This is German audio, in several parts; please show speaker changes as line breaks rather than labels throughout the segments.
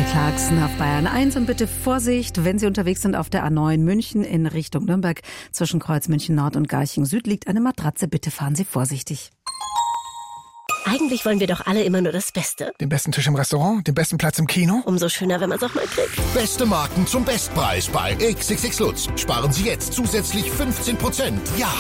Clarkson auf Bayern 1 und bitte Vorsicht, wenn Sie unterwegs sind auf der A9 München in Richtung Nürnberg. Zwischen Kreuz München Nord und Garching Süd liegt eine Matratze. Bitte fahren Sie vorsichtig.
Eigentlich wollen wir doch alle immer nur das Beste.
Den besten Tisch im Restaurant, den besten Platz im Kino.
Umso schöner, wenn man es auch mal kriegt.
Beste Marken zum Bestpreis bei XXX Lutz. Sparen Sie jetzt zusätzlich 15%. Ja,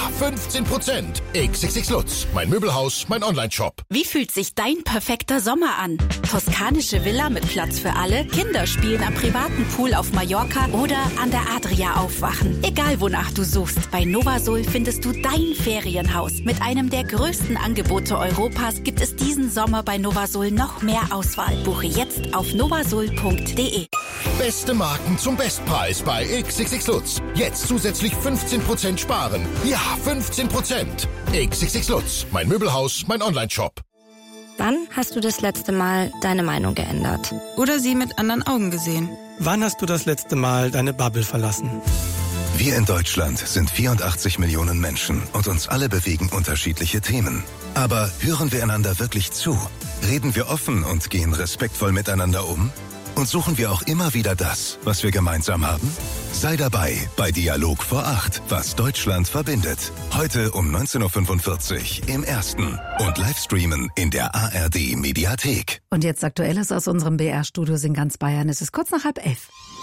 15%. XXX Lutz. Mein Möbelhaus, mein Onlineshop.
Wie fühlt sich dein perfekter Sommer an? Toskanische Villa mit Platz für alle, Kinder spielen am privaten Pool auf Mallorca oder an der Adria aufwachen. Egal wonach du suchst, bei Novasol findest du dein Ferienhaus. Mit einem der größten Angebote Europas gibt es diesen Sommer bei Novasol noch mehr Auswahl. Buche jetzt auf novasol.de.
Beste Marken zum Bestpreis bei XXX Lutz. Jetzt zusätzlich 15% sparen. Ja, 15%. XXX Lutz. Mein Möbelhaus, mein Onlineshop.
Wann hast du das letzte Mal deine Meinung geändert?
Oder sie mit anderen Augen gesehen?
Wann hast du das letzte Mal deine Bubble verlassen?
Wir in Deutschland sind 84 Millionen Menschen und uns alle bewegen unterschiedliche Themen. Aber hören wir einander wirklich zu? Reden wir offen und gehen respektvoll miteinander um? Und suchen wir auch immer wieder das, was wir gemeinsam haben? Sei dabei bei Dialog vor 8, was Deutschland verbindet. Heute um 19.45 Uhr im Ersten und Livestreamen in der ARD Mediathek.
Und jetzt Aktuelles aus unserem BR-Studios in ganz Bayern. Es ist kurz nach 10:30.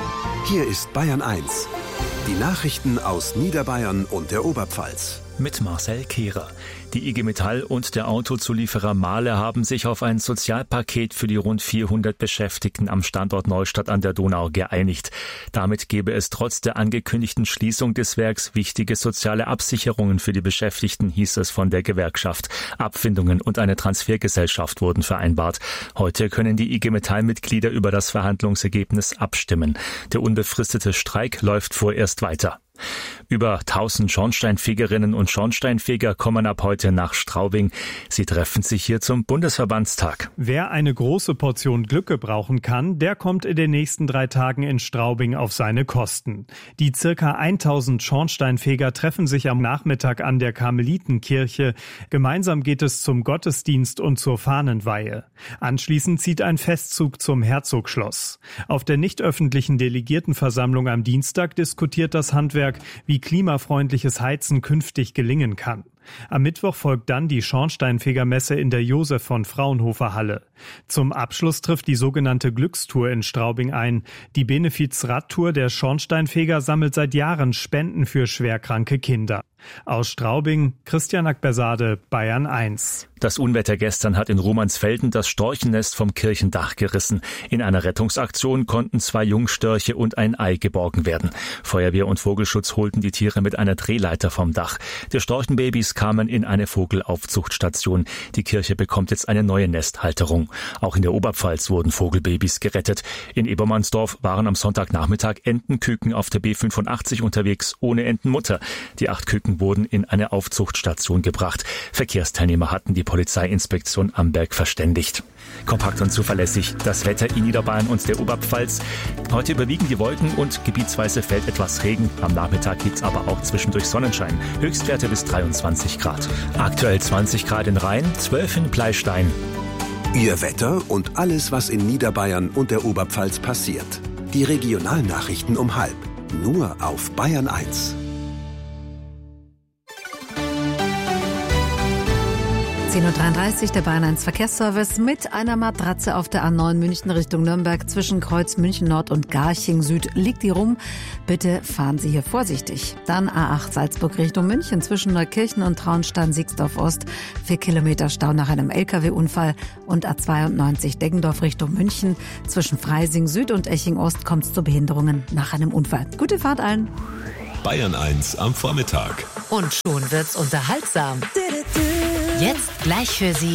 Hier ist Bayern 1. Die Nachrichten aus Niederbayern und der Oberpfalz.
Mit Marcel Kehrer. Die IG Metall und der Autozulieferer Mahle haben sich auf ein Sozialpaket für die rund 400 Beschäftigten am Standort Neustadt an der Donau geeinigt. Damit gäbe es trotz der angekündigten Schließung des Werks wichtige soziale Absicherungen für die Beschäftigten, hieß es von der Gewerkschaft. Abfindungen und eine Transfergesellschaft wurden vereinbart. Heute können die IG Metall-Mitglieder über das Verhandlungsergebnis abstimmen. Der unbefristete Streik läuft vorerst weiter. Über 1000 Schornsteinfegerinnen und Schornsteinfeger kommen ab heute nach Straubing. Sie treffen sich hier zum Bundesverbandstag.
Wer eine große Portion Glück gebrauchen kann, der kommt in den nächsten 3 Tagen in Straubing auf seine Kosten. Die circa 1000 Schornsteinfeger treffen sich am Nachmittag an der Karmelitenkirche. Gemeinsam geht es zum Gottesdienst und zur Fahnenweihe. Anschließend zieht ein Festzug zum Herzogschloss. Auf der nicht öffentlichen Delegiertenversammlung am Dienstag diskutiert das Handwerk, wie klimafreundliches Heizen künftig gelingen kann. Am Mittwoch folgt dann die Schornsteinfegermesse in der Josef von Fraunhofer Halle. Zum Abschluss trifft die sogenannte Glückstour in Straubing ein. Die Benefiz-Radtour der Schornsteinfeger sammelt seit Jahren Spenden für schwerkranke Kinder. Aus Straubing, Christian Ackbersade, Bayern 1.
Das Unwetter gestern hat in Romansfelden das Storchennest vom Kirchendach gerissen. In einer Rettungsaktion konnten 2 Jungstörche und ein Ei geborgen werden. Feuerwehr und Vogelschutz holten die Tiere mit einer Drehleiter vom Dach. Die Storchenbabys kamen in eine Vogelaufzuchtstation. Die Kirche bekommt jetzt eine neue Nesthalterung. Auch in der Oberpfalz wurden Vogelbabys gerettet. In Ebermannsdorf waren am Sonntagnachmittag Entenküken auf der B85 unterwegs, ohne Entenmutter. Die 8 Küken wurden in eine Aufzuchtstation gebracht. Verkehrsteilnehmer hatten die Polizeiinspektion Amberg verständigt. Kompakt und zuverlässig das Wetter in Niederbayern und der Oberpfalz. Heute überwiegen die Wolken und gebietsweise fällt etwas Regen. Am Nachmittag gibt's aber auch zwischendurch Sonnenschein. Höchstwerte bis 23 Grad. Aktuell 20 Grad in Rhein, 12 in Pleistein.
Ihr Wetter und alles, was in Niederbayern und der Oberpfalz passiert. Die Regionalnachrichten um 12:30. Nur auf Bayern 1.
10:33 Uhr, der Bayern 1 Verkehrsservice mit einer Matratze auf der A9 München Richtung Nürnberg. Zwischen Kreuz München Nord und Garching Süd liegt die rum. Bitte fahren Sie hier vorsichtig. Dann A8 Salzburg Richtung München zwischen Neukirchen und Traunstein-Siegsdorf Ost. 4 Kilometer Stau nach einem LKW-Unfall. Und A92 Deggendorf Richtung München. Zwischen Freising Süd und Eching Ost kommt es zu Behinderungen nach einem Unfall. Gute Fahrt allen.
Bayern 1 am Vormittag.
Und schon wird's unterhaltsam. Jetzt gleich für Sie